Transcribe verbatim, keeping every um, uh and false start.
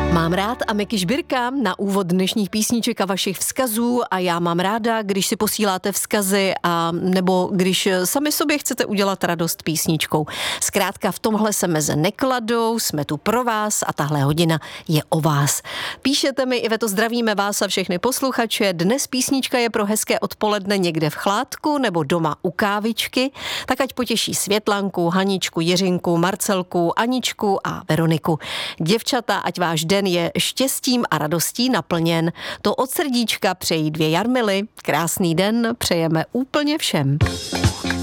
Mám rád a Meky Žbírka na úvod dnešních písniček a vašich vzkazů a já mám ráda, když si posíláte vzkazy a nebo když sami sobě chcete udělat radost písničkou. Zkrátka v tomhle se meze nekladou, jsme tu pro vás a tahle hodina je o vás. Píšete mi, Iveto, zdravíme vás a všechny posluchače. Dnes písnička je pro hezké odpoledne někde v Chládku nebo doma u kávičky, tak ať potěší Světlanku, Haničku, Jiřinku, Marcelku, Aničku a Veroniku. Děvčata, ať váš den je štěstím a radostí naplněn. To od srdíčka přejí dvě Jarmily. Krásný den přejeme úplně všem.